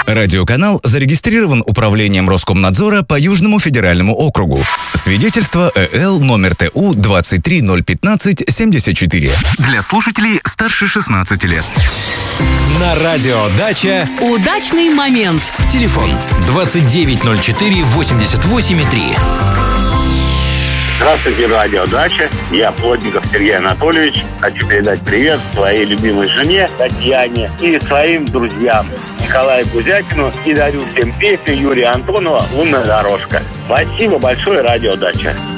Радиоканал зарегистрирован Управлением Роскомнадзора по Южному федеральному округу. Свидетельство ЭЛ номер ТУ 2301574. Для слушателей старше 16 лет. На радио «Дача» удачный момент. Телефон 2904-88,3. Здравствуйте, радио «Дача». Я Плотников Сергей Анатольевич. Хочу передать привет своей любимой жене Татьяне и своим друзьям Николаю Кузякину. И дарю всем песню Юрия Антонова «Лунная дорожка». Спасибо большое, радио «Дача».